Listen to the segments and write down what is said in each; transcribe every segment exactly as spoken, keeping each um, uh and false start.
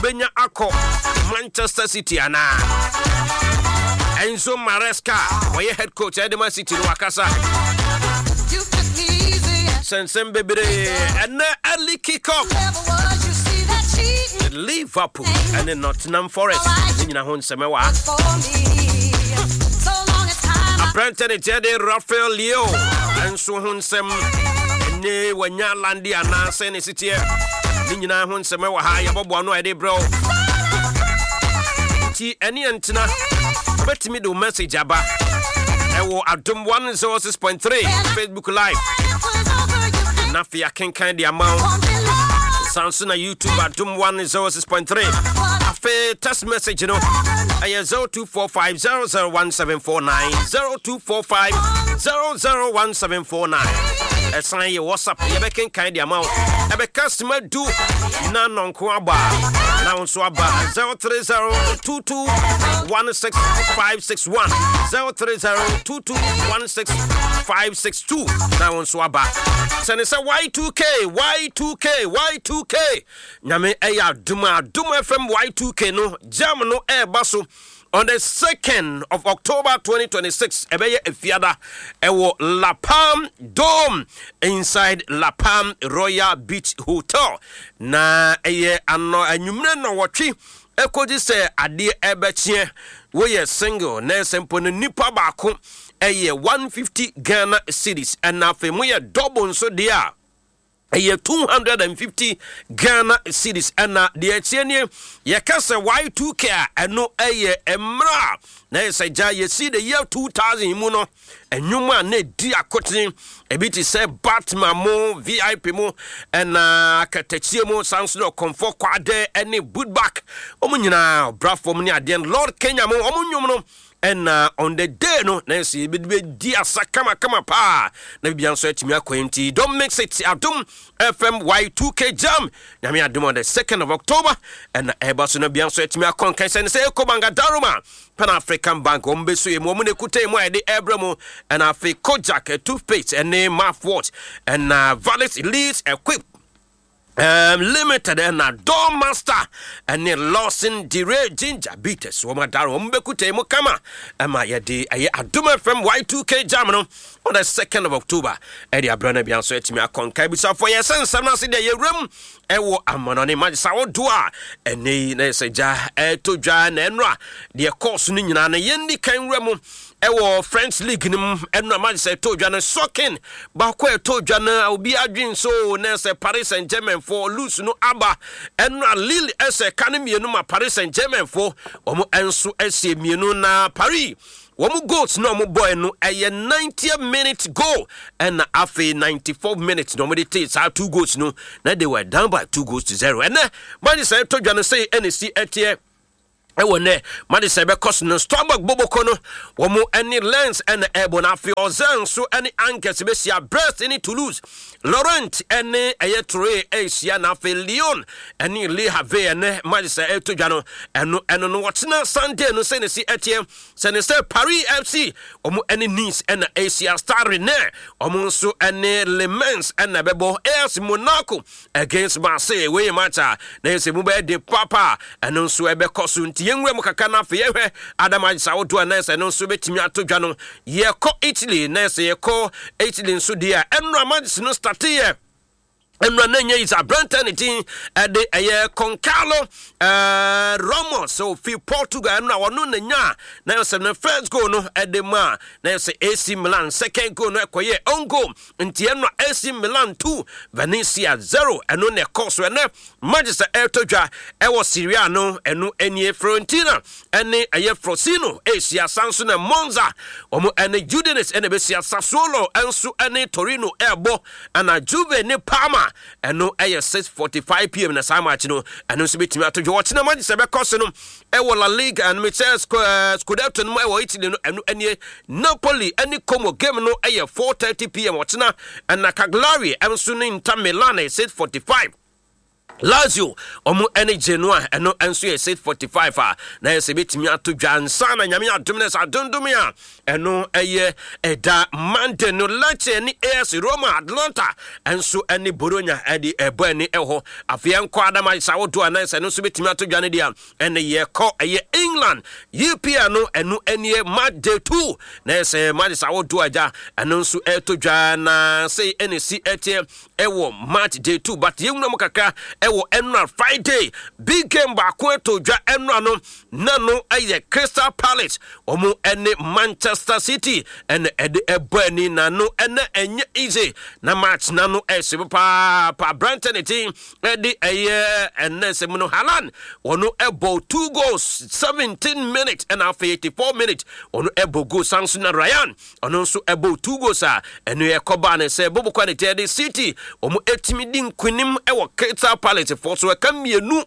obenya akọ Manchester City ana Enzo Maresca where head coach Edema City no akasa Sensem bebre and early kick off Liverpool and then Nottingham Forest nyina ho nsemewa Apprentice Jede Rafael Leo Enzo ho nsem ne wanya landi ana se ne City nyina ho nsemewa ha yebobo ano ede bro ti eni entina betimi do message aba ewo Adom one oh six point three Facebook live na fia kenkan the amount sounds na YouTube Adom one oh six point three afa text message no aye zero two four five zero zero one seven four nine zero two four five zero zero one seven four nine esan ye WhatsApp ye be kenkan the amount e be customer do na nonko aba na onso aba zero three zero two two one six five six one zero three zero two two one six five six two na onso aba sene say Y two K Y two K Y two K nyame eya duma duma F M Y two K no jam no e baso on the second of October twenty twenty-six ebeye efiada ewo La Palm Dome inside La Palm Royal Beach Hotel na eye ano anwumre no wotwe ekoji se ade ebechie wo ye single na sempo no nipa baako eye one fifty Ghana cedis and afi mo ye double so dia eye two hundred fifty Ghana cedis and the etienne ye kase Y two K eno eye emra na esaja ye see the year two thousand mu no enwuma na di akotin ebiti say Batman mo V I P mo and akatachie mo Samson comfort kwade any boot back omunyina brafom ni ade Lord Kenya mo omunyum no and uh, on the day no na see be dia sakama kama pa na bia nso atimi akwenti don't mix it Adom F M Y two K jam na me Adom on the second of October and ebaso na bia nso atimi akonkan say say Ekobanga Daruma Pan African Bank ombeso emu omu ne kuta emu ade ebramo and afi Kojak toothpaste and name mouthwash and uh, Valet Elite equip Um, limited and a door master and a Lawson Dire Ginger Beaters. Womadaro Mbekute Mukama. Am I a day? I Adom F M Y two K Jamano on the second of October. Eddie Abrana Bian so to me a concabisa for your sense. I'm not saying that your room. Ewo amonone magisawo doa eni na seja eto dwa na enra de course ni nyina na yendi kan wremu ewo French league nim enra magisa eto dwa na socking ba ko eto dwa na obi adwin so na se Paris Saint-Germain for lose no aba enra Lille ese kan mienu ma Paris Saint-Germain for omo enso ese mienu na Paris Womu goals no mo boy no a ninetieth minute goal and afe ninety-four minutes no meditate how two goals no na they were down by two goals to zero and man say to John say N C etie e wone man say be cost no Strasbourg boboko no womu any Lens and Ebon afe ozan so any Angers be sia Brest any Toulouse Laurent any ayetre Asia na afe Lyon any Le Havre and man say to John eno eno no watna Sunday no say ne si etie say say Paris F C omu any Nice and Asia Star Rennes omu so any Le Mans and bebo A S Monaco against Marseille we match na say mu be de papa eno so ebe koso yenwe mukaka na fe yehwe Adama Sawodo na se no so betimi atodwa no ye ko Italy na se ye ko Italy nso dia enra match no start here enra nanya is a Brenton team at the aye Concalo uh Ramos so fi Portugal enra wono nanya na se no first goal no at the ma na se A C Milan second goal no ekoye on goal nti enra A C Milan two Venezia zero eno ne course ene Manchester Etodwa e wo Syria no eno enie Fiorentina ene aye Frosino Asia Sanso na Monza omo ene Udinese ene besia Sassuolo enso ene Torino ebo ana Juve ne Parma eno aye six forty-five p m na saa match no eno so betimi atodwa wo chena Manchester be course no e wo La Liga and Michel Scudetto no e wo Italy no eno ene Napoli ene Como game no aye four thirty p m wo chena and Cagliari enso ne Inter Milan six forty-five Lazio omu ene Genoa eno enso ye six forty-five a na yese betimi ato dwansa na nyame adomne sa dondumia eno eye eda Monday no Lecce ni A S Roma Atlanta enso ene Bologna edi ebo ene eho afia nko adama sa wodo na yese no so betimi ato dwane dia ene ye ko eye England U P L no eno ene match day two na yese match sa wodo aja eno nso eto dwana say ene si etie ewo match day two but yewuna mo kakra ewo enra Friday big game ba ko to dwa enra no na no aye Crystal Palace omo ene Manchester City ene ede ebani na no ene enye easy na match na no ese pa pa Brighton team ede aye ene se no Haaland ono ebo two goals seventeen minutes and after eighty-four minutes ono ebo go Samson na Ryan ono so ebo two goals a ene ye koba na se bobo kwa de City omo etimi din kunim ewo Crystal Palace for so kam mienu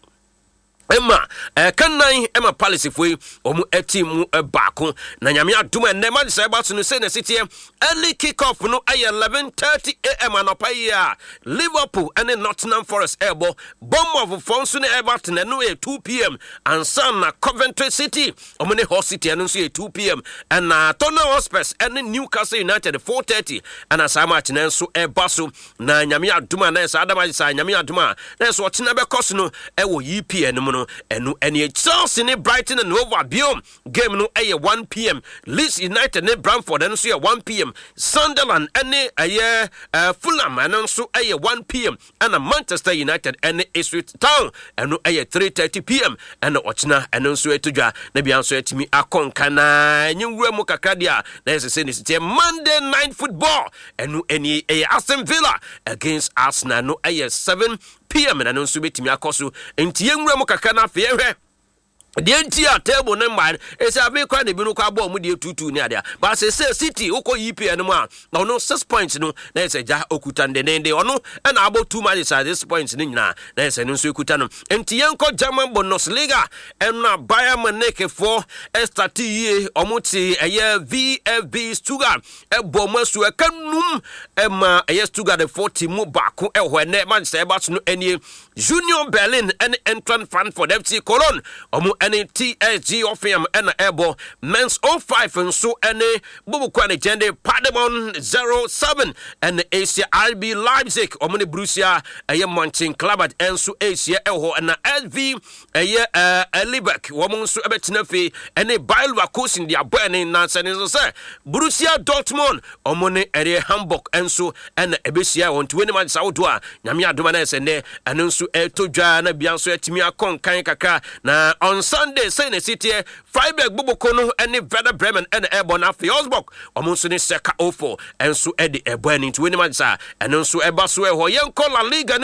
Emma eh kannan Emma Palace foi omu etimu baako na nyame adom enne ma say ba so no say na City early kick off no ay eleven thirty a m anopa ya Liverpool and Nottingham Forest ebo bomb of Fonso ne Everton no e two p m and Sun na Coventry City omu ne Hull City no so e two p m and na Tottenham Hotspur and Newcastle United four thirty and asa match na so e baso na nyame adom na say adama say nyame adom na so ochina be koso no e wo E P L no enu eni Chelsea ne Brighton and Hove Albion game no aye one p m Leeds United ne Brentford and so one p m Sunderland ene aye uh, Fulham and so aye one p m and Manchester United ene Ipswich Town enu aye three thirty p m and ochina enu so etudwa na bia so etimi akonka na nyinwura mu kakra dia na yesese ne sitie Monday night football enu eni aye Aston Villa against Arsenal no aye seven p m na no so betimi akoso enti yenwura mu kakra na fehwe the entire table number is a big kind of binuka bomb with two two near there. But say City, Oko E P and one. Now no six points no, there's a ja okutan de nende or no, and about two miles at this point in na. There's a no sukutanum. And Tianco German bonus liga and na Bayern Munich for Estati Omuti a year V F B Stuga a bomber to a canum Emma a yes Stuga the forty mu baku a when man say about no any Junior Berlin and entrant fan for F C Cologne. Omu any T S G of him and ebo men's oh five and so any Bubu Kwani Jende Pademon zero seven and the Asia R B Leipzig Omni Borussia a year Munchen Club at Ensu Asia Eho and the L V a year uh Libeck woman so abetnefi and a Bail Wakus in the burning nonsense say Borussia Dortmund Omoni area Hamburg and so and Ebesia on twenty months outdoor Namia Domanes and there and also to Jana Bianso Timia Kon Kankaka na on Sunday, say in the city, Freiburg, Bubokono, and the Werder Bremen, and Airborne after Osbok, almost in the Seka Ofo, and so Eddie Airborne into Winnemansa, and also Ebasue, or young Cola Liga.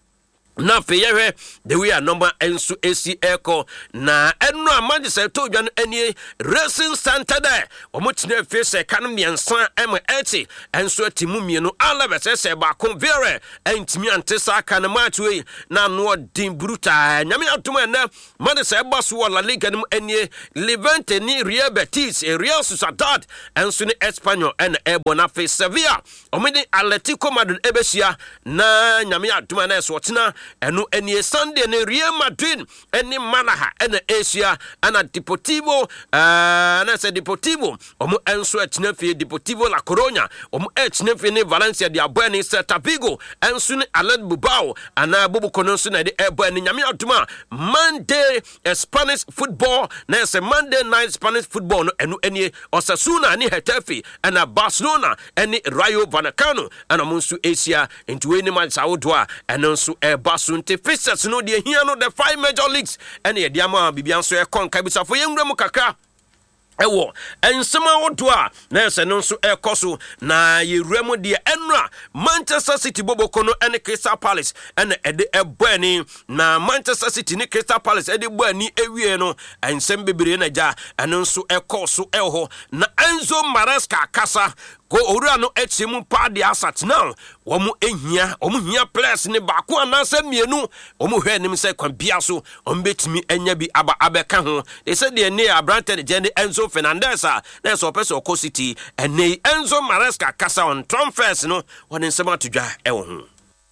Na feyere the we are number ensu A C Echo na enno Manchester to dwan anie racing center there omotine face kan miensan M eighty enso atimu mienu alabese se ba convere entimi antesa kan match we na no din bruta nyame atoma na Manchester baso la liga nim anie Levante ni Real Betis Real Sociedad enso ni Espanyol en ebo na face Sevilla omedi Atletico Madrid ebesia na nyame atoma na so tina enu eni Sunday ne Real Madrid eni Malaga ena Asia ana Deportivo uh, na se Deportivo omo enso etnefe Deportivo La Coruña omo etnefe ne Valencia de Abani Celta Vigo enso ne Athletic Bilbao ana bubu kononso na de Abani nyame aduma Monday uh, Spanish football na se Monday night Spanish football no enu eni Osasuna ni Getafe ana Barcelona eni Rayo Vallecano ana monsu Asia into any man Saudwa enso e Basunte Fixers no de here no the five major leagues and the diama bibian so e kon kabisa fo yemra mu kakra ewo ensema wodwa na se no so ekoso na yewremu de enra Manchester City bobokono ene Crystal Palace ene ede ebani na Manchester City ni Crystal Palace ede bani ewie no ensem bebere na ja eno so ekoso eho na Enzo Maresca kasa ko owura no echimu pa de asat now womu ehia omu hia players ne baako anasa mienu omu hwe nim se kwan bia so ombetimi enya bi aba abeka ho they said the ne Abrante Jende Enzo Fernandez a na so person Oko City ene Enzo Maresca kasa on transfers no won nsema todwa ewo ho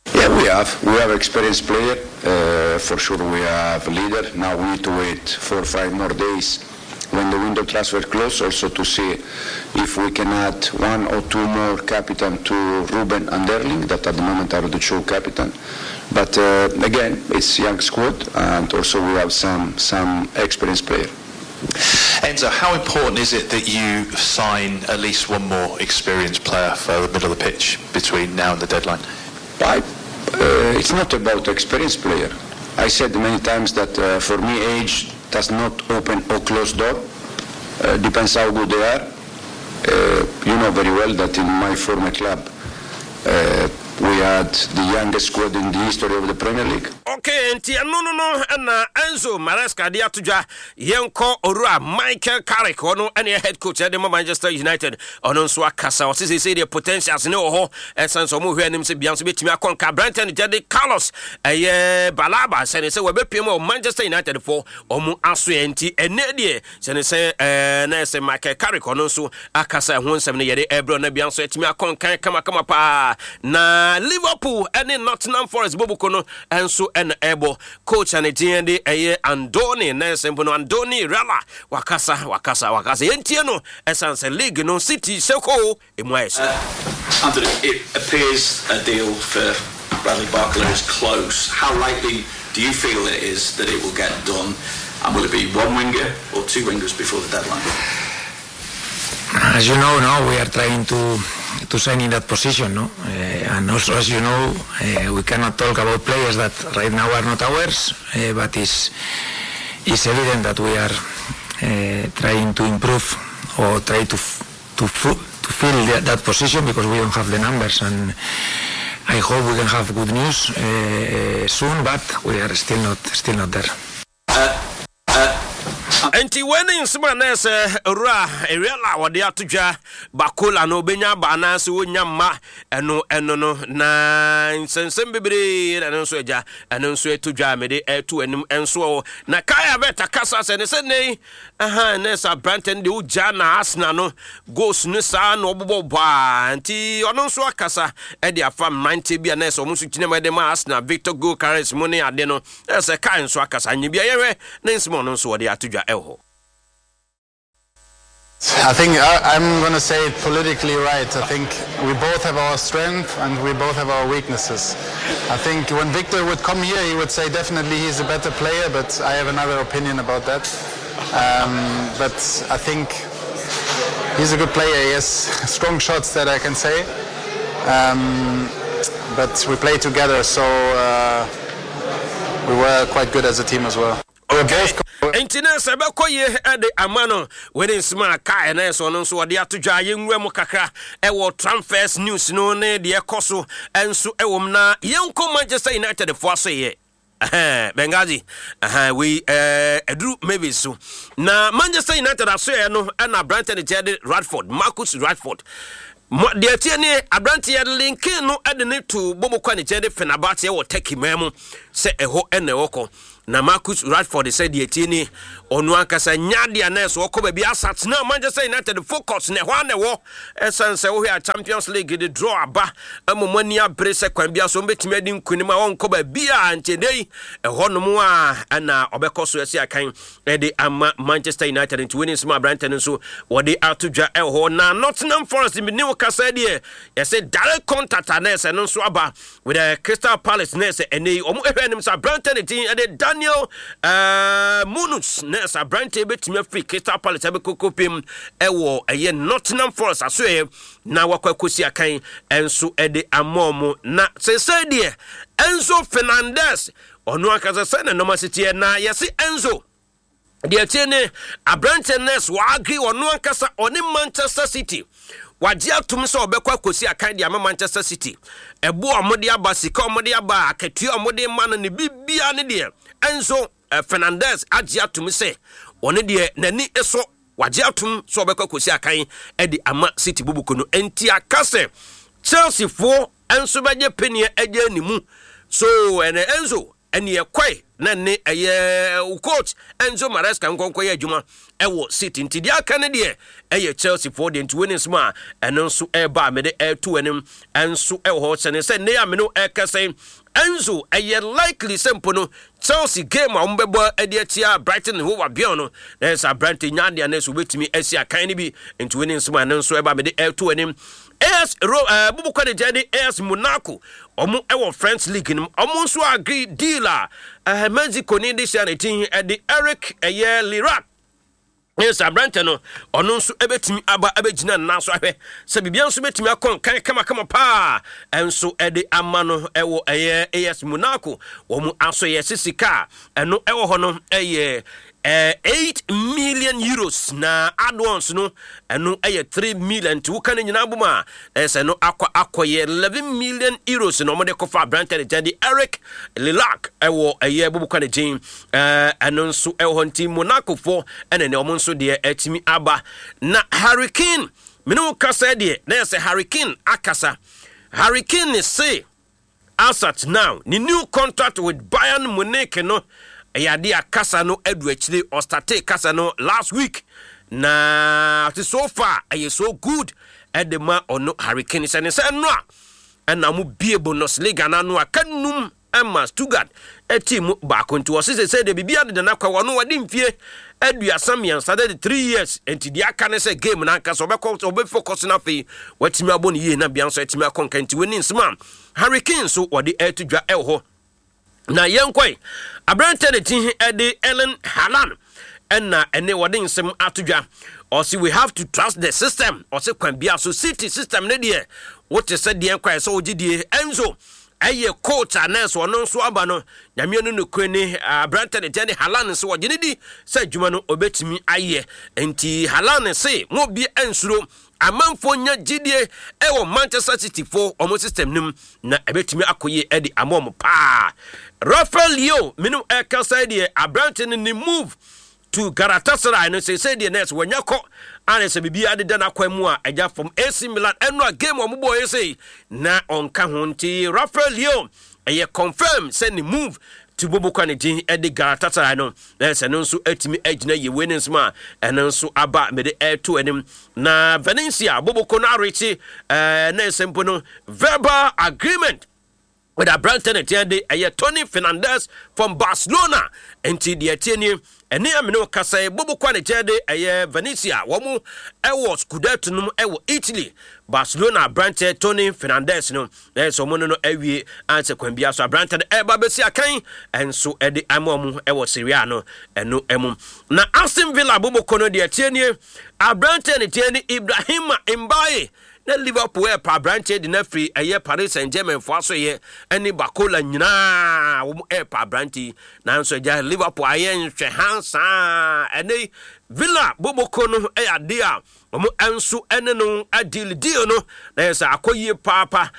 Yeah, we have. We have experienced player. Uh, for sure, we have a leader. Now we need to wait four or five more days when the window transfer close, also to see if we can add one or two more captain to Ruben and Erling, that at the moment are the two captain. But uh, again, it's young squad, and also we have some some experienced player. Enzo, how important is it that you sign at least one more experienced player for the middle of the pitch between now and the deadline? I, uh, it's not about experienced player. I said many times that uh, for me age does not open or close door. Uh, depends how good they are. Uh, you know very well that in my former club uh, we had the youngest squad in the history of the Premier League. Okay, and no no no and uh, Enzo Maresca dia tuja yenko orua Michael Carrick ono and head coach at the Manchester United ono so akasa o say say the potentials ne ho essence o mo hwe anim se bianso betimi akonka Brenton Jedi Carlos eh Balaba say say we be pem o Manchester United for omo aso enti ene de say say eh na say Michael Carrick ono so akasa ho nsem ne yede ebro na bianso etimi akonka kama kama pa na Liverpool and Nottingham Forest bobukono enso en ebo coach and D N D eye Andoni Nelson Bono Andoni Rala wakasa wakasa wakasa yentie no essence league no City seko emwes. Anthony, it appears a deal for Bradley Barcola is close. How likely do you feel it is that it will get done, and will it be one winger or two wingers before the deadline? As you know, now we are trying to to sign in that position, no? Uh, and also, as you know, uh, we cannot talk about players that right now are not ours, uh, but it's, it's evident that we are uh, trying to improve or try to to, to fill the, that position because we don't have the numbers, and I hope we can have good news uh, soon, but we are still not still not there. Uh, uh, Enti winning smanes ra eriala wode atodwa Bakola no benya bana se wonya ma eno eno no na nsensem bebre na nso eja eno nso etodwa mede etu anim enso na kaya beta kasa se ne se nei aha na sa Branton de uja na Arsenal no goals no sa no obobo ba enti ono nso akasa e de afam ninety bia na se omusu kinema de ma Arsenal Victor Go Carres money ade no e se kai nso akasa nyibia yewe na nsimo no nso wode atodwa eho. I think I, I'm going to say it politically right. I think we both have our strength and we both have our weaknesses. I think when Victor would come here, he would say definitely he's a better player, but I have another opinion about that. Um, but I think he's a good player. He has strong shots, that I can say. Um, but we play together, so uh, we were quite good as a team as well. Okay. Entina sebekoye ede amano when smart kai na so no so de atodwa yenwura mu kakra e wo transfers news no ne de ekoso enso e wom na yenko Manchester United fo aso ye eh Bengazi eh we eh edru maybe so na Manchester United aso ye no na Branton Jedi Radford Marcus Radford de atiene Abrante ya link no ede ne to bomokwa ne Jedi Fenerbahce e wo Turkey memu se eho ene woko na Marcus Radford said the etini onu ankasa nyadia na so okoba bi asat na Manchester United focus ne hwa ne wo essence wo hia Champions League the draw aba amomani abre se kwan bia so betimi adi nkunima won koba bia antedei eho no mu a na obekoso esi akan e de ama Manchester United into winning small Branton so wo de atodwa eho na Nottingham Forest bi ne wo kasa de ye say direct contact na se no so aba with the Crystal Palace na se eni omo ehwenim sa Branton tin e de Daniel uh, Munus Nessa Brante betime free Crystal Palace be kokopim ewo eye Nottingham Forest aso e na wakwakosi akan enso ede amomo na sese de Enzo Fernandez onu akaza se na normal city na yesi Enzo de tiene Abrante Ness wa agree onu akasa oni Manchester City waje atum se obekwa kosi akan de ama Manchester City ebo omode aba sika omode aba akatua omode man ne bibia ne de Enzo uh, Fernandez aje atum se one de nani eso waje atum so obekwa kosi akan e de ama City bubuko no enti akase Chelsea fo enso beje penie eje animu so ene Enzo ene ye kwai na ne eye coach Enzo Maresca nkonko ye adwuma ewo City ntidi aka ne de eye Chelsea for the winning sma eno nso e ba me de e to enim enso e ho se ne se ne ya me no e kase Enzo eye likely sempo no Chelsea game a umbebo ede atia Brighton ho wa bion no there's a Brighton nyande na so betimi asia kan ne bi into winning sma eno nso e ba me de e to enim A S ro uh, bubu kwa de jade A S Monaco omu ewo French League nim omu nso agree dealer uh, Mexico ni this year eighteen at the Eric Ayer Lirac. Yes, Abrante no ono nso ebetimi aba abegina na so ahwe se bibia nso betimi akon kan kama kama pa enso ede amano ewo Ayer A S Monaco omu aso ye sisika eno ewo ho no eye Uh, eight million euros na advance no eno eye three million to kan nyina buma ese no akwa akoye eleven million euros no mo de kofa Brandon Jadi Eric Lilac ewo eye bubu kan jin eh eno nso ewo nti Monaco for ene ne omo nso de atimi aba na Hurricane minu kasa de na ese Hurricane akasa Hurricane say as at now the new contract with Bayern Munich no Yadi akasa no edu actually or starte kasa no last week na so far aye so good at the ma ono Hurricane and say no and na mu bie bonus league na no akanum Emma Stuttgart a team back onto us say the bibia de na kwa no wadi mfie edu asamian started three years enti dia kan say game na kasa obekọ obefocus na fe watimi abon ye na bia so atimi akonkanti woni nsma Hurricane so wadi etudwa elho na yenkwai Abrante de tin ede Ellen Haaland enna ene wode nsem atodwa or see we have to trust the system or say kwan bia so City system ne de what is said the yenkwai so ogidie Enzo aye coach anes wono nso aba no nyame no nokwe ni Abrante de tin Haaland so ogine di say dwuma no obetimi aye enti Haaland say mo bi ensuro amanfo nya gidie ewo Manchester City for omo system nim na ebetimi akoye edi amom pa Rafael Leo minu eka side Abrante ni move to Galatasaray no say say the next when yako and say bibia de na kwamu a eja from A C Milan eno a game omo boy say na onka ho nti Rafael Leo eye confirm say ni move to Bobo Kwanejin edi Galatasaray no let's no nso atimi agina ye winnings ma eno nso aba me de air to enim na Valencia Bobo Konarichi eh na sempo no verbal agreement with Abrante and Tiende a Tony Fernandez from Barcelona enti the Etienne and near Mino Casa Bobo Kwane Tiende a Venetia Womu Ewo Scudetto Ewo Italy Barcelona Abrante Tony Fernandez no there's so mono ewie answer Quambia so Abrante e Babesia Kain and so Eddie Amomu Ewo Siriano and no emu na Aston Villa Bobo Kono the Etienne Abrante and Tiende Ibrahima Mbaye na Liverpool e pa Abrante de na free eye Paris Saint-Germain fo aso ye ani bakola nyina wo e pa Abrante na nso ja Liverpool aye nhwe hansa ene Villa Boboko no e ade a omo enso ene no adil deal no na yesa akoye papa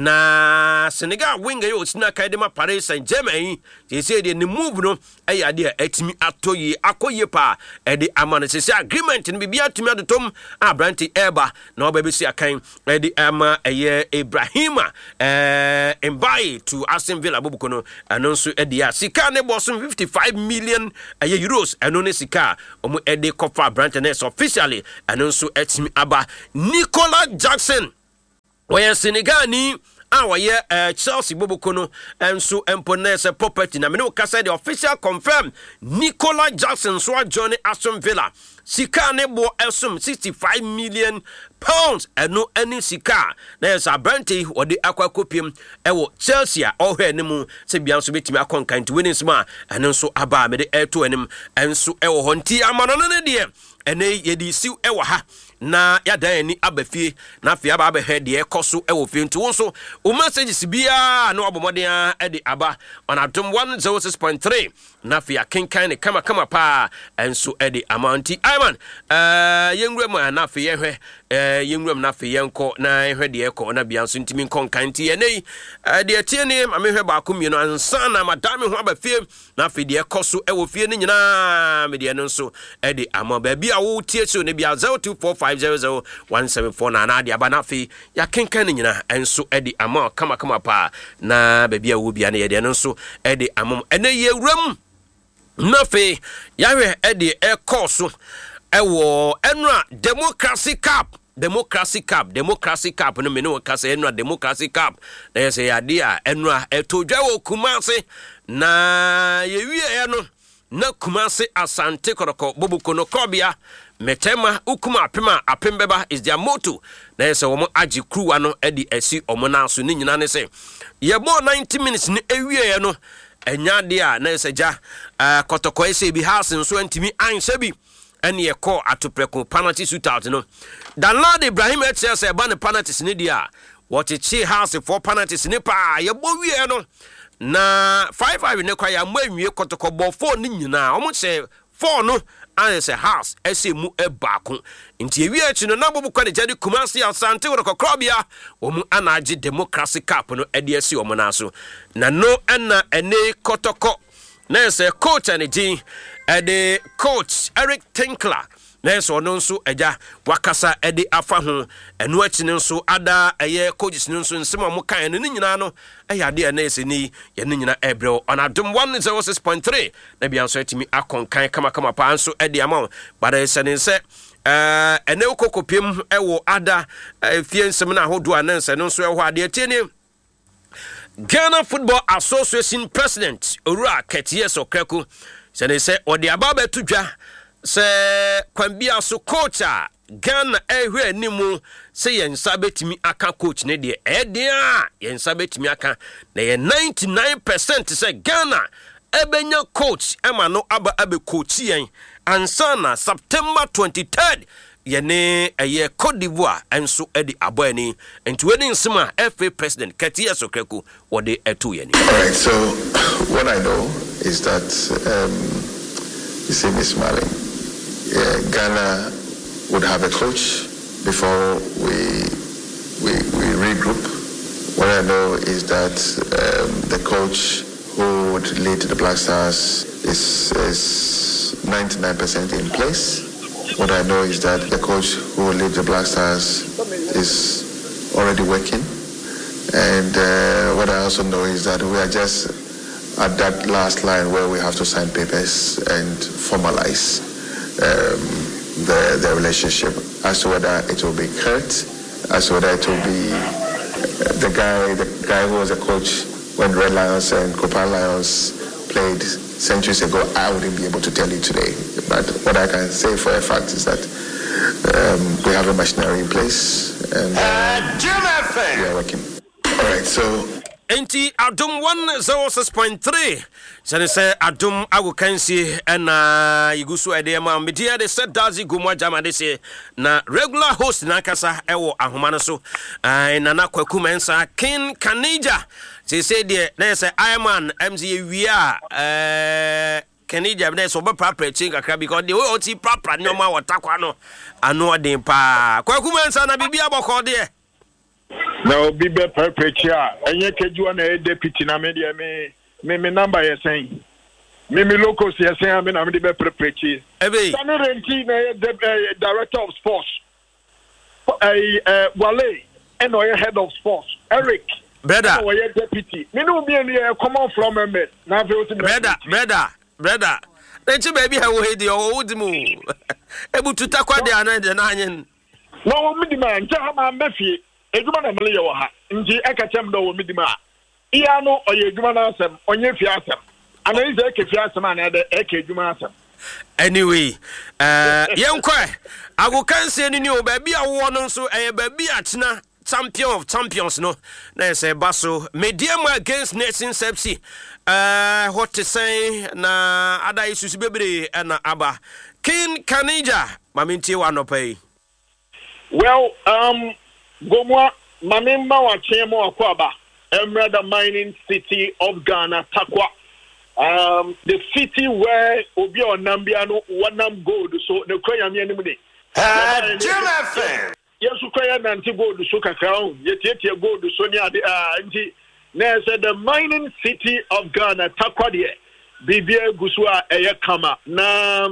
na Senegal winger yo sina kaidema Paris Saint-Germain they say the move no e ade a etimi atoye akoye pa e de amane se agreement no bibia tumi adotom Abrante eba na obabesi akan e de ama eye Ibrahima eh Mbaye to Aston Villa Boboko no anonso e de a sika ne bosom fifty-five million eye euros eno ne sika omo e de kofa Abrante ne officially anonso etimi aba Nicolas Jackson where Senegal ni awaye uh, Chelsea Boboko no enso emponese property na me no kasa the official confirm Nicolas Jackson so join Aston Villa sika ne bo esum sixty-five million pounds eno any sika na yes Abrante wode akwa kopiem ewo Chelsea ohwe nemu se bia so betimi akonkan to winnings ma eno so aba me de eto enim enso ewo honti amano no ne de ene yedi siw ewo ha na yada ni abafie na afia aba abɛhɛ de ekoso ewo fie nti wonso o messages bia na obomoden e de aba on Adom one oh six point three na afia kenkan ne kama kama pa enso e de amounti Iman eh yenwura mu na afia hwɛ eh yenwum na fe yenko na ehwe de ekọ na bia nso ntimi nkọ nkanti enei de atie ni ma mehwe ba akomi no ansa na madame ho abafie na fe de ekọ so ewo fie ni nyina me de no nso e de ama ba bia wo tie so ne bia zero two four five zero zero one seven four na na de aba na fe ya kenkan ni nyina enso e de ama kama kama pa na ba bia wo bia na ye de no nso e de ama enei yewram na fe yawe e de ekọ so ewo enra democracy cup democracy cup democracy cup no me no ka say enra democracy cup na ye say ade a enra etodwa wo Kumase na ye wie ye no na Kumase Asante Kotoko Bobuko no Kobia metema ukuma apema apembeba is their motto na ye say wo agi kruwa no e di asi omo na so ni nyina ne say ye bo ninety minutes ni ewie ye no enya de a na ye say ja Kotoko ese bi house nso antimi anhye bi ene ye call atopreko penalty shootout no Danlad Ibrahim etse say ba ne penalties ne dia what chi house for penalties ne pa ye bo wie no na five five ne kwa ya manwie Kotoko bo four ni nyina omo say four no and say house ese mu e baako nti ewie achi no na bobu kwa ne jadi Kumase Asante Kotoko omo anaje democracy cup no e de ese omo na so na no na ene Kotoko na say coach and din ede coach Eric Tinkler na so no nso eja wakasa ede afa ho eno achi nso ada eye coaches nso nsema mo kan ne nyina no eya de na ese ni ye ne nyina ebrel on Adom one oh six point three na bia nso atimi akonkan kama kama pa nso ede ama bada ese ne nse eh ene okokopiem ewo ada fie nsem na hodo ananse no nso eho ade tie Ghana Football Association President Owura Ketie Sokraku say they say odi ababa tudwa say kwambia so coach a Ghana ehwe animu say yensa betimi aka coach ne de e de a yensa betimi aka na ye ninety-nine percent say Ghana ebenya coach ema no aba abe coach yen ansana September twenty-third yene eye Cote d'Ivoire enso edi aboani enti wedi nsema F A president Ketie Sokraku wode etu yene. All right, so what I know is that um you see Miss Marlin, yeah, Ghana would have a coach before we we we regroup. What I know is that um, the coach who would lead the Black Stars is is ninety-nine percent in place. What I know is that the coach who will lead the Black Stars is already working. And uh, what I also know is that we are just at that last line where we have to sign papers and formalize um, the, the relationship as to whether it will be Kurt, as to whether it will be the guy, the guy who was a coach when Red Lions and Copper Lions played centuries ago. I wouldn't be able to tell you today, but what I can say for a fact is that um, we have a machinery in place and uh, we are working. All right, so enti Adom one oh six point three say say Adom agukansi na igusu ede ma media de said dazi gumwa jama de say na regular host na kasa ewo ahoma no so na na kwaku mensa King Kanija say say de na say Ironman M Z wia eh Kanija na so be prapra chin kakra because the way oti prapra nyoma watakwa no ano de pa kwaku mensa na bibia boko de no bibe perpetua enye kejuwa na deputy na media me me me number ye saying me me locals ye saying me na me be perpetua ebe Sanurenti na director of sports eh uh, Wale and oye head of sports Eric brother oye deputy me no be any come on from me na fe oti brother brother brother Enti baby ha wo hedi o wodimu ebu tutakwa de anade na anyen no me di man nta ha ma mafie ejuma na mele ye wo ha nji ekachem do wo midima iya no oye ejuma na asem onye fi asem anaize ekefi asem ana de eke ejuma asem anyway uh yenkwa agokanse ni ni o ba bia wo no nso eh ba bia tena champion of champions no na say baso medium against Nation Sepsi uh what to say na ada isusu bebre na aba King Kanija mamintie wa no pay. Well um Gomwa Mamimba wa Chemo Akwaba, Emra the mining city of Ghana, Takwa. Um, the city where Obio Nambiano Wanam Gold, so the Koyami anybody. yesu kwaya nanti gold so kakao yetietie gold so ni ade ah nti na said the mining city of Ghana Takwa de bibia gusua eye kama na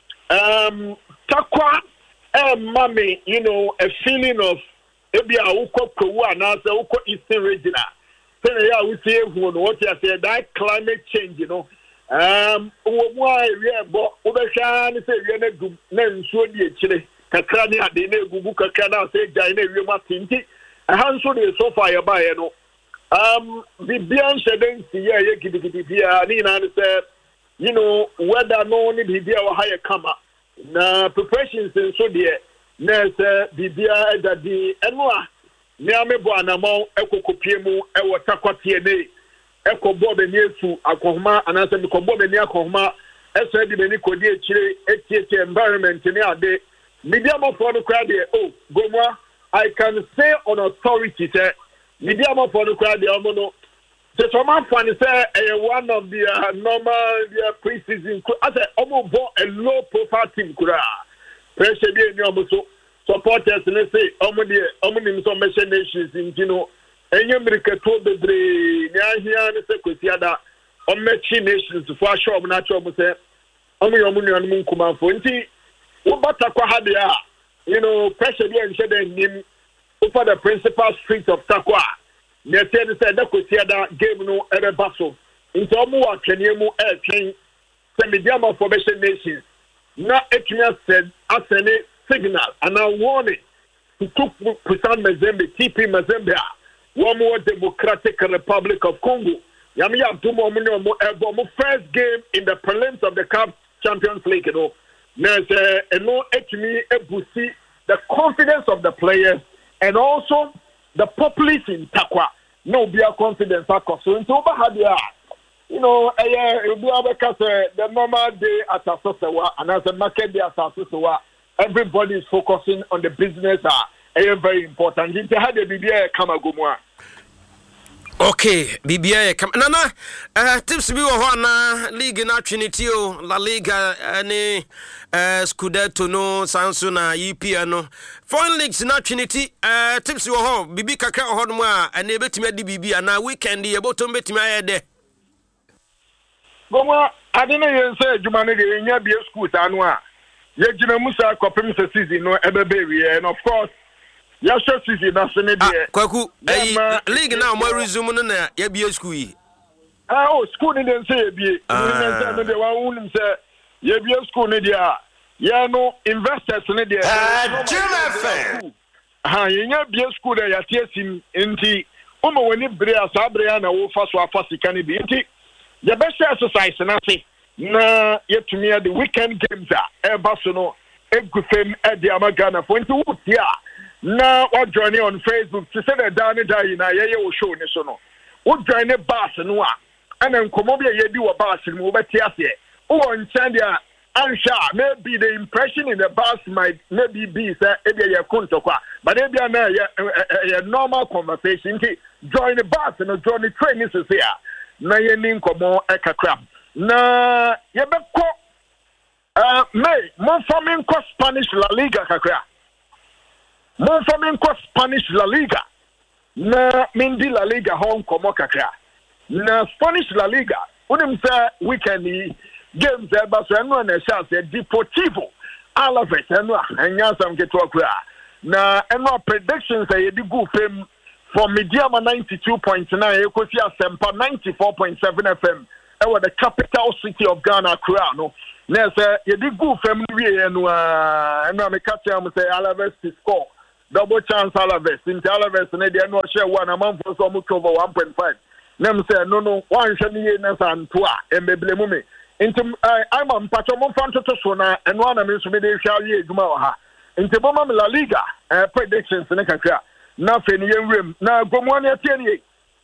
um Takwa eh mami you know a feeling of ebia ukọ kowu anase ukọ eastern region say ya we say hu no what you say that climate change you know um wo mu a area bo obehwa ni say area na dum na nsuo di ekire kakra ni ade na egugu kakra na say gai na area ma tinti han so de so far ya ba ye no um the bian sheden si ye ye gidigidi bia ni na say you know whether no ni bibia wa higher kama na preparations so de na say bibia edadi enwa ni amebo anamo ekokopie mu ewo takwate ne ekobo be ni efu akohoma anase mi kobo be ni akohoma ese di be ni kodi ekire etiete environment ni ade media mo for no crowd there oh gomwa I can say on authority say media mo for no crowd there omo no the former fan say one of the uh, normal the pre-season as omo bo a low profile team kura pressure bi ni omo so supporters ne say omo de omo nim so measure nations in you know enye mirikato bebre ni ahia ne se kwesiada omechi nations for sure omo na cho omo say omo yomo nua no nkuma fo nti wo bata kwa ha dia you know pressure bi enche de nim over the principal street of Takwa ne tell say da kwesiada game no ere baso nti omo wa twene mu e twen se media ma for measure nations na etuna said asene signal and a warning to Pusan Mazembe, T P Mazembe, one more Democratic Republic of Congo. Yami Abdumo Muno first game in the prelims of the Cup Champions League. You know, there's a no etimi ebusi the confidence of the players and also the populace in Takwa. No be a confidence so into Bahadia. You know, the normal day at Asosewa and as a market day at Asosewa. Everybody is focusing on the business. Uh, very important. You had the B B A come agumwa. Okay, B B A come. Nana, uh, tips be na league na Trinity La Liga any uh, Scudetto no Sansuna E P no. Foreign leagues na Trinity. Uh, tips you home. B B kakra ho no a and able to make the B B na weekend the about to make me there. Gomwa, I didn't say Jumani de nya be school anwa. Yejina Musa kopim se season no ebebe and of course ya show season na se ne de kwaku eh league now mo resume no na ya bie school yi ah oh school ni den say bie ni say no de wa unim say ya bie school ni dia ya no investors ni dia ah Jim ha ya bie school da ya tiesim enti o mo woni bre asabre na wo fa so afa sika ni bi enti ya be share exercise na say na yetumi the weekend games a eba so no egufem e de amagana for nti wutia na o join on Facebook to say the down die na ye ye wo show ni so no wo join bus no a ana nkomo bia ye di wo bus ni wo beti ase wo nchan dia ansha maybe the impression in the bus might maybe be say e bia ye kontokwa but e bia na ye normal conversation nti join the bus no join the train ni so say na ye ni nkomo e kakra na yebeko uh may mon famine ko Spanish La Liga kakra mon famine ko Spanish La Liga na mindi La Liga home komo kakra na Spanish La Liga unim say weekend games e ba so eno na sha say Deportivo Alaves eno anya sam keto akra na eno predictions say di go fam for Mediama ninety-two point nine ekosi Asempa ninety-four point seven F M ewa the capital city of Ghana Accra no na say ye di go fam wie no ah na me catch am say Alaves to score double chance Alaves in Alaves na dey no share one amount for so much over one point five na me say no no one hwe ni na santo a embeble mu me into I'm am patcho mo fan to so na eno na me so me dey hwa ye aduma wa ha into boma me La Liga uh, predictions ne kakra na fe ni yenwrem na gomo na tie ni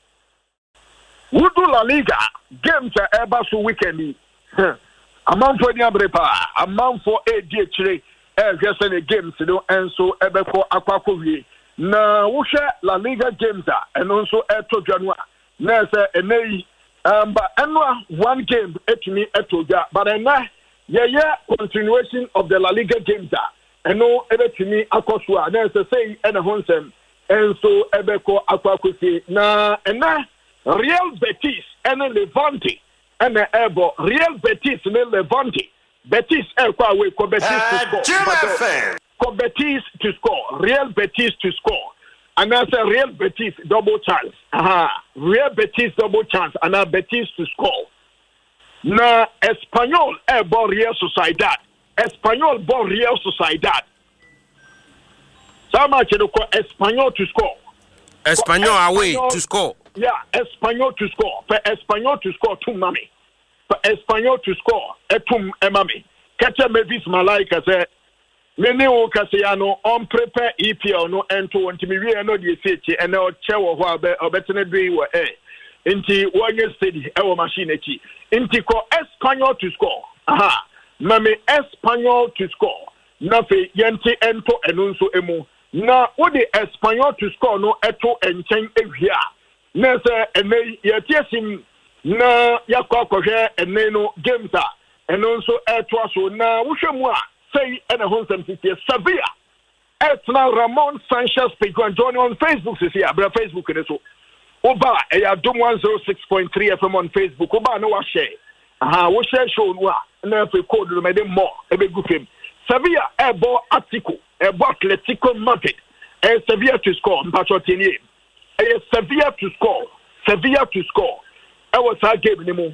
Wudu La Liga games are ever so weekend. A month for the Abrepa, a month for a day chile, as just any games, you know, and so ever for Aquacovi. Na Wusha La Liga games are, and also Eto Janua. Nasa and Nay, um, but annual one game at me at Toga, but I know, yeah, yeah, continuation of the La Liga games are. ɛno ɛbɛtumi akɔ so a na ɛsɛ sɛ ɛna ho nsɛm ɛnso ɛbɛkɔ akɔ akɔsie na ɛna Real Betis ɛne Levante ɛna ɛbɔ Real Betis ne Levante Betis ɛkɔ away kɔ Betis to score kɔ Betis to score Real Betis to score and that's a Real Betis double chance aha Real Betis double chance and a Betis to score na Espanyol ɛbɔ Real Sociedad Espanyol bɔ Real Sociedad so much no kɔ Espanyol to score Espanyol away to score yeah Espanyol to score for Espanyol to score two mami for Espanyol to score etum emami catch Mavis Malaika say many o Cassiano on prepare E P L no and to want to be real no the city and now chewo ho abe obetene be we eh inti one year steady e machine echi inti ko Espanyol to score aha mami Espanyol to score na fe yenti ento eno nso emu na wo the Espanyol to score no eto enchen ehia na se ene yetiesim na yakwa kohwe ene no games a eno nso eto aso na wo hwemu a say ene ho nsem sisi Sevilla etna Ramon Sanchez page join on Facebook sisi abra Facebook ne so oba e ya dom one oh six point three F M on Facebook oba no wa share aha wo share show no a na fe code no me dem more e be gu fam Sevilla ebo Atletico ebo Atletico Madrid e Sevilla to score mpacho tinie e Sevilla to score Sevilla to score e was that game ni mu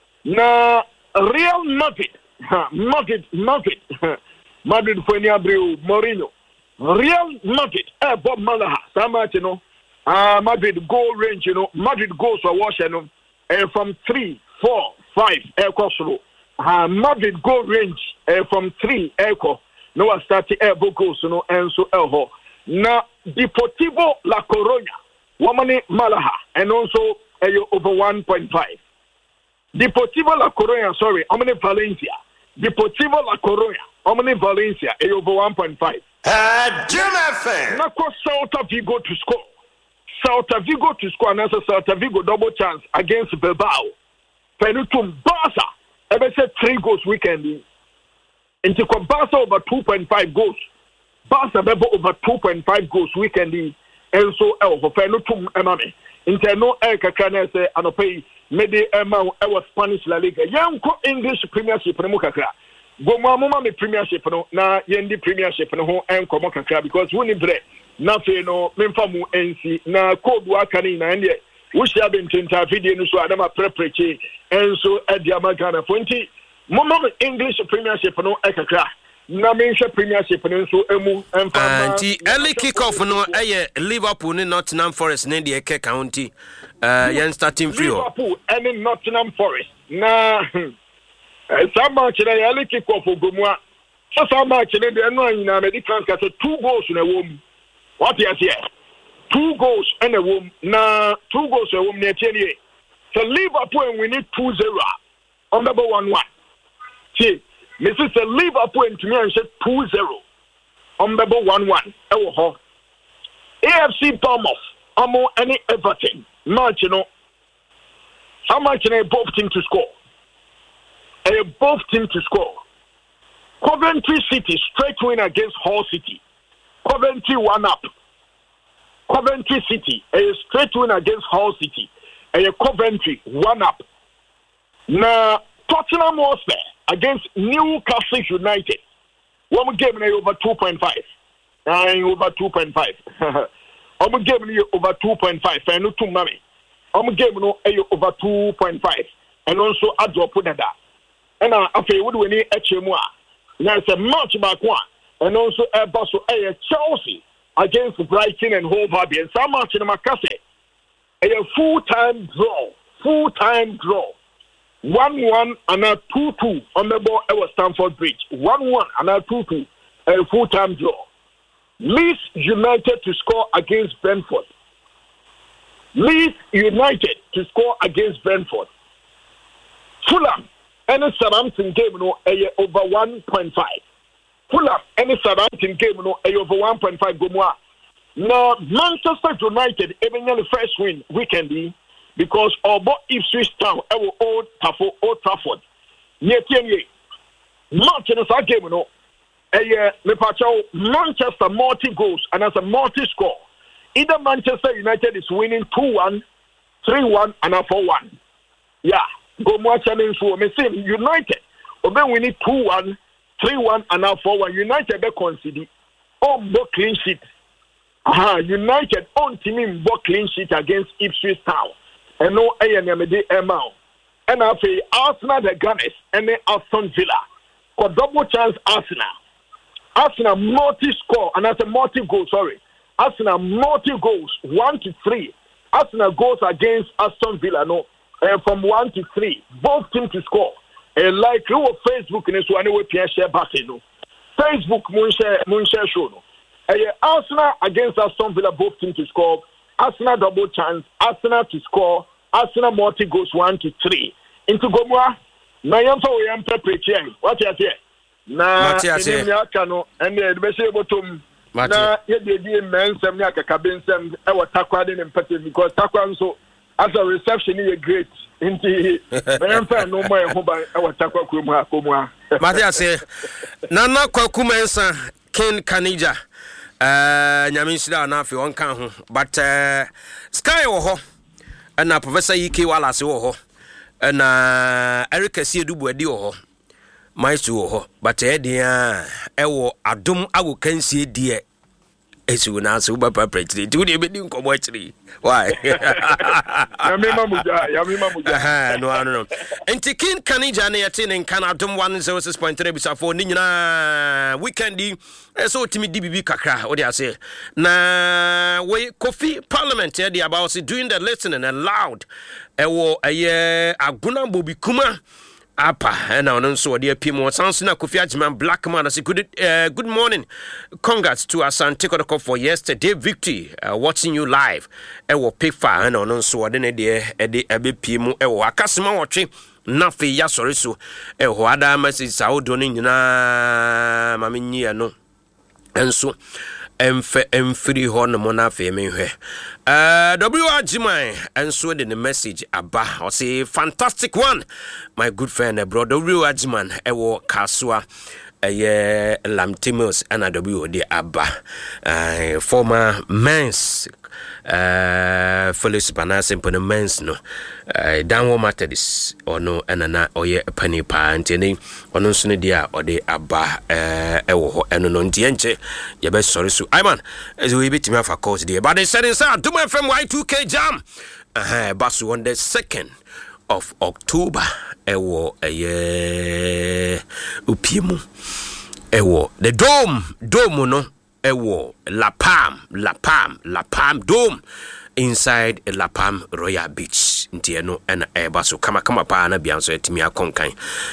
na Real Madrid ha Madrid Madrid Madrid for ni Abreu Mourinho Real Madrid eh Bob Malaha sama you know ah Madrid goal range you know Madrid goals for wash you know eh, from three four five eh crossroad ah Madrid goal range eh, from three eh ko no was starting eh goals you know and so eh ho na Deportivo La Coruña womani Malaha and also eh, over one point five Deportivo La Coruña sorry how many Valencia Deportivo La Coruña how many Valencia eh, over one point five Uh, Jim F M. Nako Celta Vigo to score. Celta Vigo to score. And also Celta Vigo double chance against Bilbao. Penutum Barca. Ever said three goals weekend. Into Barca over two point five goals. Barca over two point five goals weekend. And so El Penutum Emame. Interno El Cacana say Anopay Mede Emma our Spanish La Liga. Young English Premiership Nemukaka. Go mama me premiership no na yendi premiership no ho enkomo kakra because woni bre na fe no memfa mu ensi na code waka ni na ende wo shia bententa video no so adama prepreche enso edi amagana fonti mama me English premiership no ekakra na menhwe premiership no so emu emfa anti early kick off no eye Liverpool ni Nottingham Forest ne de eke county uh yen starting free Liverpool and Nottingham Forest na some match na yale kick off ogomwa so some match na de no anyina medical case two goals na wom what you say two goals and a wom na two goals a wom na tieni so Liverpool we need two zero on number one one see Missus Liverpool to me and say two zero on number one one e wo ho A F C Bournemouth amo any Everton match no how much na both team to score Uh, both teams to score. Coventry City straight win against Hull City. Coventry one up. Coventry City a straight win against Hull City. A Coventry one up. Now Tottenham Hotspur against Newcastle United. One game na over two point five. Uh, over two point five. One game na over two point five. I know two mami. One game no over two point five. And also a drop that. And I feel would win it H M A. There's a match back one, and also a bus of Chelsea against Brighton and Hove Albion. Some match in Macassi. A full time draw, full time draw. one one and a two two on the ball at Stamford Bridge. one one and a two two, a full time draw. Leeds United to score against Brentford. Leeds United to score against Brentford. Fulham. Any Southampton game no a over one point five. Fulham any Southampton game no a over one point five gomoa. Now Manchester United even the first win weekend because Obo Ipswich Town our old Trafford Old Trafford. Near ten match in the game no eh me pacho Manchester multi goals and as a multi score. Either Manchester United is winning two one, three one and a four one. Yeah, go more challenge for me say United obe winning two one, three one and a four one. United be concede on book clean sheet. Aha, United on team book clean sheet against Ipswich Town. And no A and M D M L. And I say Arsenal the Gunners and then Aston Villa. For double chance Arsenal. Arsenal multi-score and that's a multi-goal, sorry. Arsenal multi-goals, one to three. Arsenal goes against Aston Villa, no, uh, from one to three. Both teams to score. Uh, like you on Facebook, in this one, we can share back, no. Facebook, Moonshare show, no. Uh, Arsenal against Aston Villa, both teams to score. Arsenal double chance, Arsenal to score. Arsenal multi-goals, one to three. Into Gomwa, na yamfa we yampa preaching. What you say? Na ini aka no ene edbese botom na ye de die mensem nya kakabensem e watakwa de empathy because takwa nso as a reception is great inti yamfa no mo e ho ba e watakwa krom ha komwa Matthias Nana Kwaku Mensa Ken Kanija eh nyamishira na afi won kan ho but uh, Sky wo ho na Professor Ike Wallace wo ho na Eric Asiedu adi wo ho Maestro wo ho but e dia e wo adom ago kansie die esu na so ba pa president du de be di nkomo akiri why ya me mamuja ya me mamuja ha no no no Entikin Kanija na yete ne kan adom one oh six point three bisafo ni nyina weekend di so timi D B B kakra o de ase na we Kofi Parliament e dia about doing the listening and loud e wo eye aguna bobi kuma apa and now so dear Pimo Sansina Kofi Ajiman Black Man as good uh, good morning. Congrats to Asante Kotoko for yesterday victory. Uh, watching you live. Ewo Pifa and no so den de e ebe Pimo ewo akasima watwe nafe ya sorry so ewo ada message sa odo ni nyina mame nyi no. Enso emfe emfiri ho no na fe me hwe uh W Ajiman enso de the message aba o say fantastic one my good friend abroad W Ajiman ewo kasua eye Lamtimos and W de aba uh, former men's uh Felix Banase Mpono men's no uh, Danwo Methodist or no enana oye pani pa antene ono nso ne dia ode aba eh ewo ho eno no ntie nche ye be sorry so Iman ezo we bitimi afa course there but they said inside Dum F M Y two K jam uh basu on the second of October ewo eye upiemu ewo the dome dome no ewo La Palm La Palm La Palm Dome inside La Palm Royal Beach ntieno ena eba so kama kama pa na bia so etimi akonkan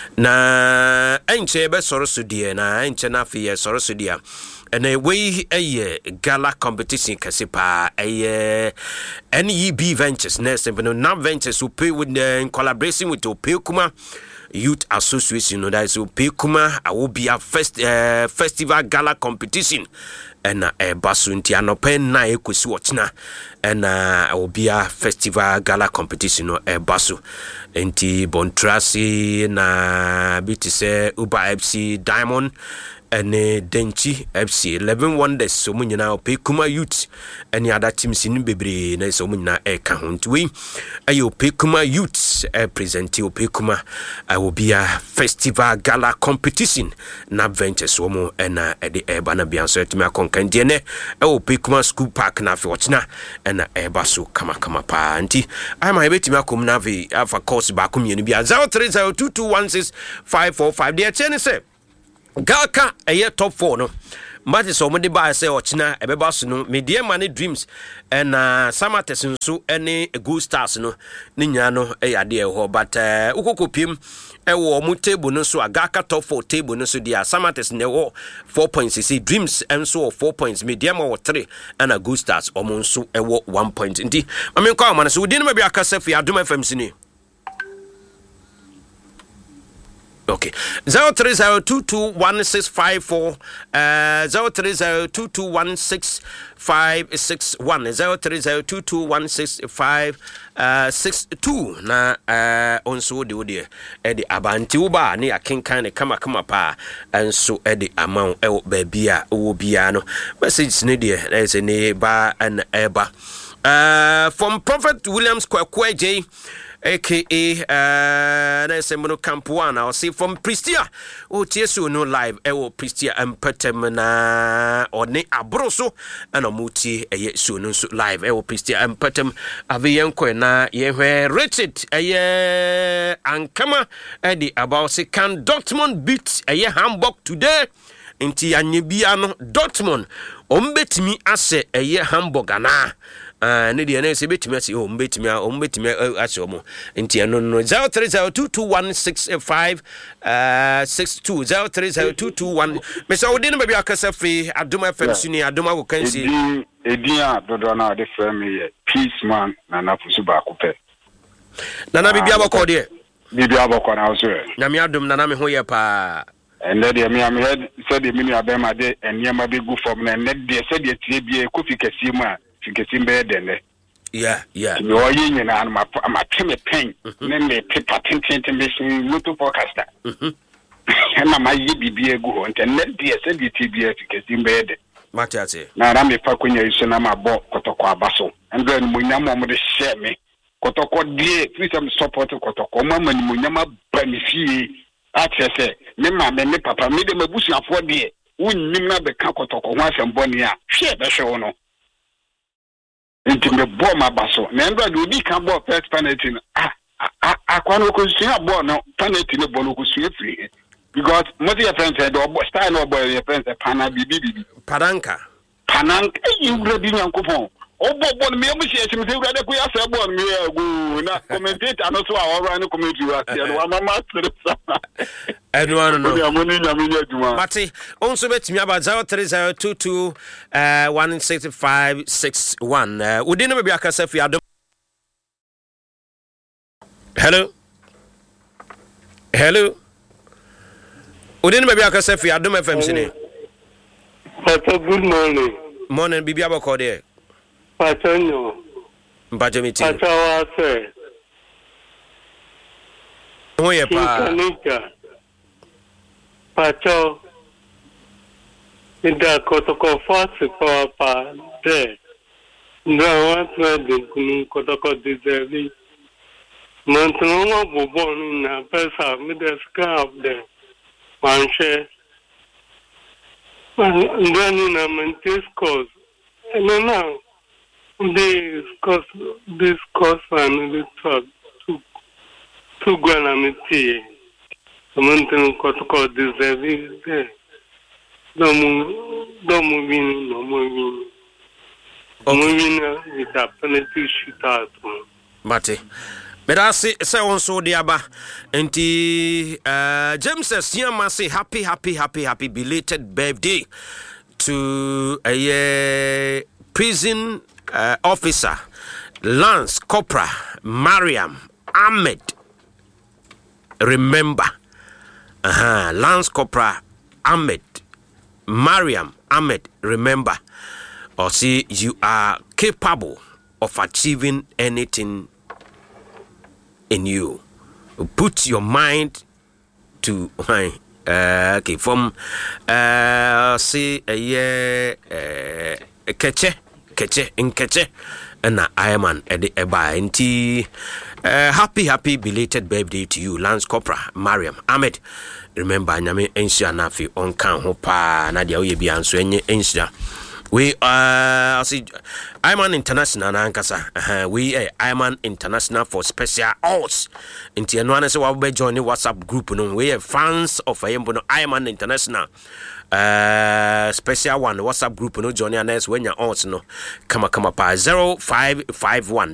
na enche be soro so die na enche na fe soro so dia ena we eye gala competition kasipa eye N E B Ventures next but no Nam Ventures who pay with uh, in collaboration with Opekuma Youth Association, no, that is Opekuma. I will be a fest, uh, festival gala competition, and a uh, basunti anopen na ekusi watchna, and uh, I will be a festival gala competition no a basu, enti Bontrasi na bitise Uba F C Diamond. And Denchi F C eleven wonders so much now Opekuma Youth any other teams in Bebre na so much na e ka hontwe ayo Opekuma Youth e present Opekuma I will be a festival gala competition na venture so mo na e de e ba na bia so etimi akonkan de ne e Opekuma school park na fe ochina na e ba so kama kama pa anti ai ma betimi akom na ve afa course ba kom yenu bia zero three zero two two one six five four five de chene say Galka a top four no. Mati so mudi ba say ochina ebeba so no media money dreams and uh Samates nso any good stars no ni nya no e yade e ho but uh ukokopim e wo mu table no so Galka top four table no so dia Samates ne wo four points see dreams enso four points media mo three and a good stars omo nso e wo one point ndi mame kwa man so wudi no ma bi akasa fi Adom F M sini Okay. zero three zero two two one six five four uh zero three zero two two one six five six one zero three zero two two one six five six two na uh onso de ode e de abanti uba ne akenkan ne kama kama pa enso e de amount e ba bia wo bia no message ne de e se ne ba an eba uh from Prophet Williams Kwakwaje aka uh na semno camp one I'll see from Pristia o tieso no live e wo Pristia empatem na one abroso na muti eye so no live e wo Pristia empatem ave yenko na ye hwe Richard eye ankama e di about say can Dortmund beat eye Hamburg today inti anyebia no Dortmund ombetimi ase eye Hamburg ana Uh, ne dia na se betimi ase o mbetimi o mbetimi ase o mo ntia no no zero three zero two two one six five six two zero three zero two two one me so wodi no ba bia kasa fi Adom F M suni Adom wo kansi edin a dodo na de frame ye peace man na na fusu ba ko pe na na bibia boko de bibia boko na so na me Adom na na me ho ye pa ene de me am head said the mini abema de eniema be gu form na ene de said the tie bia kofi kase mu a Fikimbe dene. Yeah, yeah. You are yin and my my timmy pen, then they paper tintin mission motor forecaster. And my ye be a good and let the S D T B F in bed. Matiate. Now I'm a facunya is an ama Kotoko Basso, and then Munyama would share me. Kotoko dear, please am support Kotoko, Mamma Munyama Banifi. Actually, say, Nema, me papa made him a bush of four dear. Wouldn't Nima be Kakotoko once and Bonia. Share the show no. Into the bomb abaso. Remember, you be can ball first penalty. Ah, ah, ah, Quano could see a ball no penalty no ball could see free. Because most of your friends said, or style or boy, your friends, a pana bibi. Paranka. Pananka, you ready on coupon. Oh, but me, I'm saying, you rather go after one me, go, not commentate, and also our run committee. I'm master. Edward, no, Mati, also bet me about zero three zero two two one six five six one. We didn't be a cassette. Hello, hello. We didn't be a cassette. Adom F M. Good morning. Morning, Bibi Abokode. Patonyo. Mpajemiti. Patawase. Oye pa. Kanika. Pato. Ida kotoko fasi kwa pa de. Nda watu de kotoko deservi. Mantuno buboni na pesa mida scab de. Manche. Ndani na mentis cause. No no. This course, this course, and this talk to to go and meet. Something called deserving there. Don't don't move in, no moving. Moving with that penalty shoot out. Mate. But I say, say also the Abba, and the uh, James says, "Yeah, must say happy, happy, happy, happy belated birthday to a uh, prison." Uh, officer Lance Corporal Mariam Ahmed. Remember, uh-huh, Lance Corporal Ahmed Mariam Ahmed. Remember, or see you are capable of achieving anything in you. Put your mind to uh, okay from uh, see a yeah uh, catch. Keche Nkeche na Ironman ede eba nti happy happy belated birthday to you Lance Corporal Mariam Ahmed. Remember nyame ensia na fi onkan ho pa na dia oye bia nso enye ensia we uh see Ironman International na ankasa uh, we uh, Ironman International for special odds nti eno ane se wa be join WhatsApp group no we fans of Ayembo no Ironman International uh special one WhatsApp group no join us when you odds no kama kama pa zero five five one